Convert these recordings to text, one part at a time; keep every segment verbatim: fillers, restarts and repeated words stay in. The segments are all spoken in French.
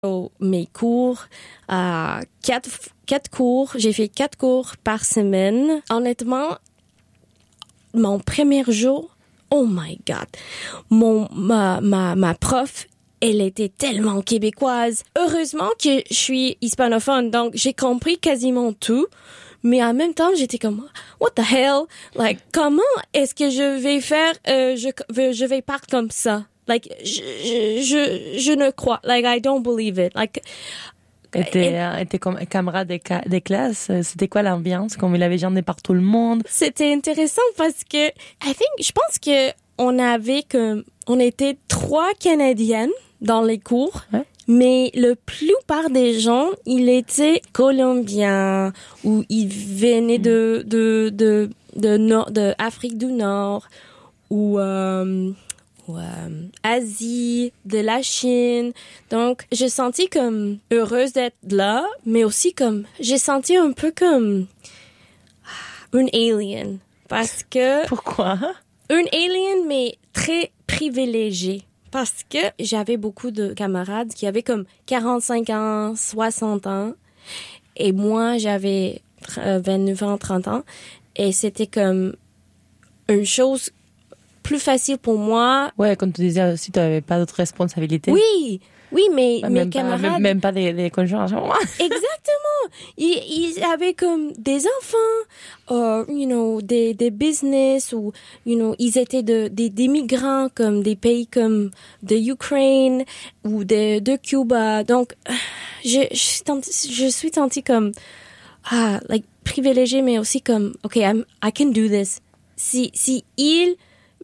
Mes cours, euh, quatre, quatre cours, j'ai fait quatre cours par semaine. Honnêtement, mon premier jour, oh my God, mon, ma, ma, ma prof, elle était tellement québécoise. Heureusement que je suis hispanophone, donc j'ai compris quasiment tout. Mais en même temps, j'étais comme, what the hell? Like, comment est-ce que je vais faire, euh, je, je vais parler comme ça? Like, je, je, je, je ne crois, like, I don't believe it. Like, et tes, et tes camarades des, des classes, c'était quoi l'ambiance? Comme il avait gens de par tout le monde? C'était intéressant parce que, I think, je pense que on avait comme, on était trois Canadiennes dans les cours. Ouais. Mais la plupart des gens, ils étaient colombiens ou ils venaient de de de de nord de Afrique du Nord ou euh, ou euh, Asie, de la Chine. Donc, j'ai senti comme heureuse d'être là, mais aussi comme j'ai senti un peu comme une alien parce que pourquoi? Une alien mais très privilégiée. Parce que j'avais beaucoup de camarades qui avaient comme quarante-cinq ans, soixante ans. Et moi, j'avais vingt-neuf ans, trente ans. Et c'était comme une chose plus facile pour moi. Ouais, comme tu disais aussi, tu n'avais pas d'autres responsabilités. Oui, oui, mais bah, mes même camarades... Pas, même, même pas des, des conjoints. Exactement. Ils, ils avaient comme des enfants, ou, you know, des, des business, ou, you know, ils étaient de, des, des migrants comme des pays comme de Ukraine ou de, de Cuba. Donc, je, je, suis sentie, je suis sentie comme, ah, like, privilégiée, mais aussi comme, OK, I'm, I can do this. Si, si ils,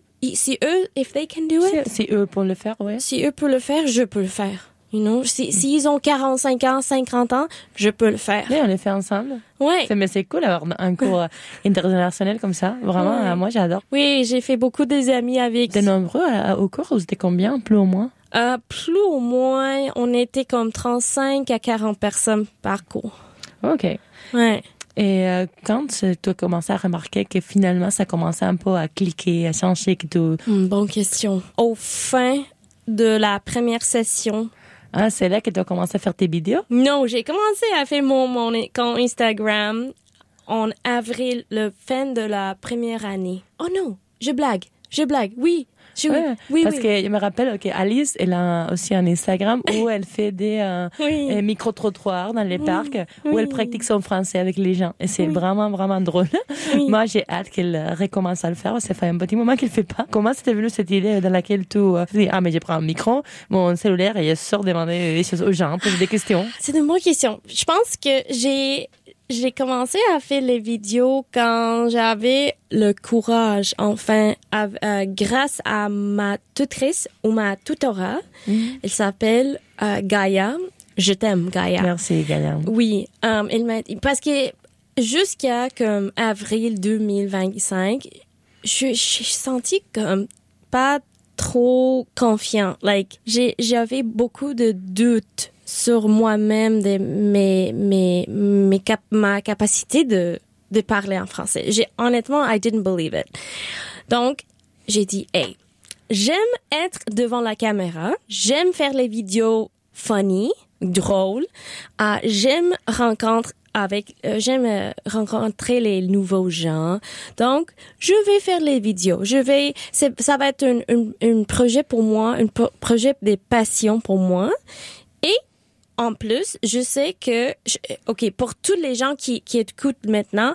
si eux, if they can do it. Si, si eux peuvent le faire, ouais. Si eux peuvent le faire, je peux le faire. You know, si, s'ils ont quarante-cinq ans, cinquante ans, je peux le faire. Oui, on le fait ensemble. Ouais. C'est, mais c'est cool d'avoir un cours internationnel comme ça. Vraiment, ouais. Moi, j'adore. Oui, j'ai fait beaucoup des amis avec. T'es nombreux à, au cours ou c'était combien, plus ou moins? Euh, plus ou moins, on était comme trente-cinq à quarante personnes par cours. OK. Ouais. Et euh, quand tu as commencé à remarquer que finalement, ça commençait un peu à cliquer, à changer, que tout... Mmh, bonne question. Au fin de la première session... Ah, c'est là que tu as commencé à faire tes vidéos? Non, j'ai commencé à faire mon, mon compte Instagram en avril, le fin de la première année. Oh non, je blague, je blague, oui. Je, ouais, oui, parce oui. que je me rappelle que Alice, elle a aussi un Instagram où elle fait des euh, oui. micro-trottoirs dans les oui. parcs où oui. elle pratique son français avec les gens. Et c'est oui. vraiment, vraiment drôle. Oui. Moi, j'ai hâte qu'elle recommence à le faire. Ça fait un petit moment qu'elle ne fait pas. Comment c'était venu cette idée dans laquelle tu euh, dis, ah, mais je prends un micro, mon cellulaire, et je sors demander des choses aux gens, poser des questions? C'est une bonne question. Je pense que j'ai... J'ai commencé à faire les vidéos quand j'avais le courage, enfin, à, euh, grâce à ma tutrice ou ma tutora. Mm. Elle s'appelle euh, Gaïa. Je t'aime, Gaïa. Merci, Gaïa. Oui, um, elle m'a parce que jusqu'à comme avril deux mille vingt-cinq, je j'ai senti comme pas trop confiant. Like, j'ai j'avais beaucoup de doutes sur moi-même, de mes, mes, mes cap- ma capacité de, de parler en français. J'ai, honnêtement, I didn't believe it. Donc, j'ai dit, hey, j'aime être devant la caméra, j'aime faire les vidéos funny, drôles, euh, j'aime rencontrer avec, euh, j'aime euh, rencontrer les nouveaux gens. Donc, je vais faire les vidéos. Je vais, c'est, ça va être un, un, un projet pour moi, un pro- projet de passion pour moi. Et, en plus, je sais que, je, OK, pour tous les gens qui, qui écoutent maintenant,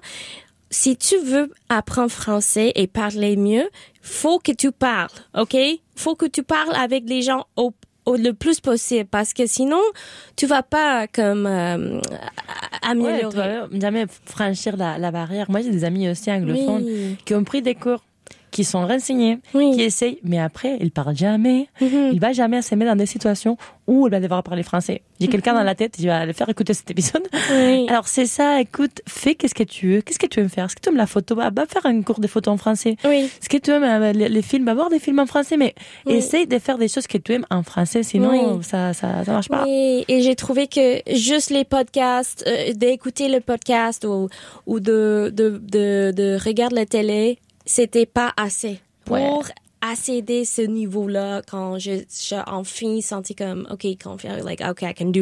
si tu veux apprendre français et parler mieux, faut que tu parles, OK? Faut que tu parles avec les gens au, au le plus possible parce que sinon, tu vas pas comme euh, améliorer. Ouais, tu vas jamais franchir la, la barrière. Moi, j'ai des amis aussi anglophones oui. qui ont pris des cours, qui sont renseignés, oui. qui essayent, mais après, ils parlent jamais. Mm-hmm. Il va jamais se mettre dans des situations où il va devoir parler français. J'ai mm-hmm. quelqu'un dans la tête, il va le faire écouter cet épisode. Oui. Alors, c'est ça, écoute, fais qu'est-ce que tu veux. Qu'est-ce que tu aimes faire? Est-ce que tu aimes la photo? Bah, va faire un cours de photo en français. Oui. Est-ce que tu aimes euh, les, les films? Va voir des films en français, mais oui. essaye de faire des choses que tu aimes en français, sinon, oui. ça, ça, ça marche pas. Oui, et j'ai trouvé que juste les podcasts, euh, d'écouter le podcast ou, ou de, de, de, de regarder la télé, c'était pas assez pour ouais. accéder ce niveau-là quand je, j'ai enfin senti comme, OK, confiant, like, OK, I can do